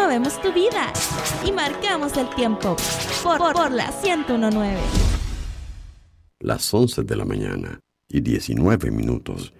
movemos tu vida y marcamos el tiempo por la 101.9. Las 11 de la mañana y 19 minutos.